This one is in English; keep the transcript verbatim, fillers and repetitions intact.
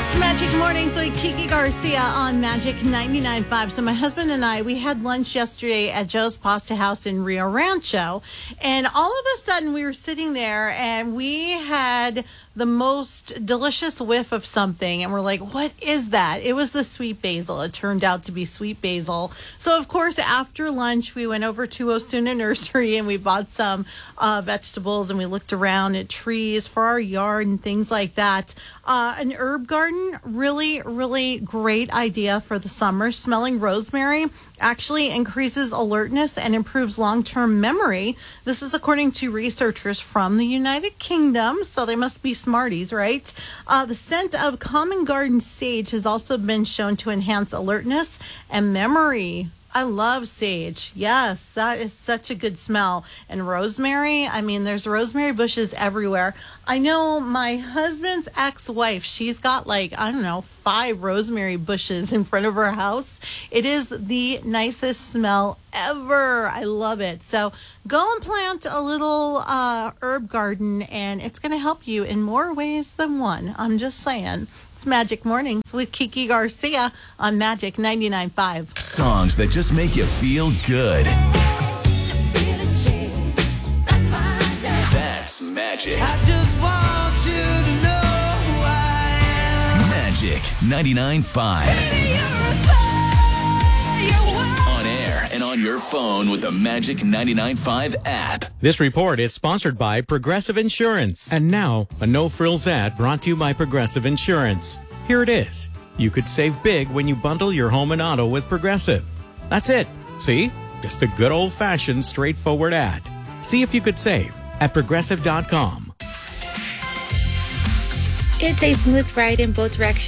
Magic Mornings with Kiki Garcia on Magic ninety-nine point five. So my husband and I, we had lunch yesterday at Joe's Pasta House in Rio Rancho. And all of a sudden we were sitting there and we had the most delicious whiff of something. And we're like, what is that? It was the sweet basil. It turned out to be sweet basil. So, of course, after lunch, we went over to Osuna Nursery and we bought some uh, vegetables and we looked around at trees for our yard and things like that. Uh, an herb garden, really, really great idea for the summer. Smelling rosemary actually increases alertness and improves long-term memory. This is according to researchers from the United Kingdom, so they must be smarties, right? Uh, the scent of common garden sage has also been shown to enhance alertness and memory. I love sage. Yes, that is such a good smell. And rosemary, I mean, there's rosemary bushes everywhere. I know my husband's ex-wife, she's got like, I don't know, five rosemary bushes in front of her house. It is the nicest smell ever. I love it. So go and plant a little uh, herb garden, and it's going to help you in more ways than one. I'm just saying. It's Magic Mornings with Kiki Garcia on Magic ninety-nine point five. Songs that just make you feel good. That's Magic. I just want you to know who I am. Magic ninety-nine point five. On air and on your phone with the Magic ninety-nine point five app. This report is sponsored by Progressive Insurance. And now, a no-frills ad brought to you by Progressive Insurance. Here it is. You could save big when you bundle your home and auto with Progressive. That's it. See? Just a good old-fashioned, straightforward ad. See if you could save at progressive dot com. It's a smooth ride in both directions.